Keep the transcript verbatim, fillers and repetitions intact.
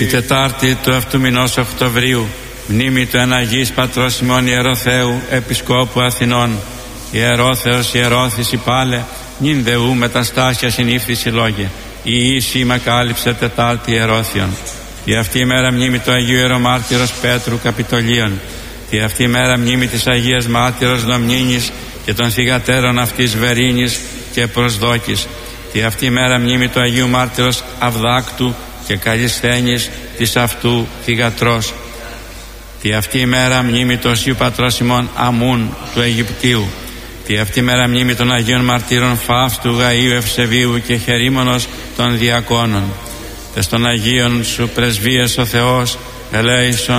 Η Τετάρτη του αυτού μηνός Οκτωβρίου, μνήμη του εν Αγίης Πατρός ημών Ιεροθέου, Επισκόπου Αθηνών. Ιερόθεος ιερώθης υπάλε, νυν δεού μεταστάσια συνήφθηση λόγε. Η ίση με κάλυψε Τετάρτη ιερώθιον. Τη αυτή η μέρα μνήμη του Αγίου Ιερομάρτυρος Πέτρου Καπιτολίων. Τη αυτή η μέρα μνήμη της Αγίας Μάρτυρος Δομνίνης και των θυγατέρων αυτής Βερίνης και Προσδόκης. Τη αυτή η μέρα μνήμη του Αγίου Μάρτυρος Αυδάκτου και Καλισθένης της αυτού θυγατρός. Τη αυτή η μέρα μνήμη του Οσίου Πατρός ημών Αμούν του Αιγυπτίου. Τη αυτή η μέρα μνήμη των Αγίων Μαρτύρων Φαύστου, Γαΐου, Ευσεβίου και Χερίμωνος των Διακόνων. Τες των Αγίων σου πρεσβείες ο Θεός ελέησον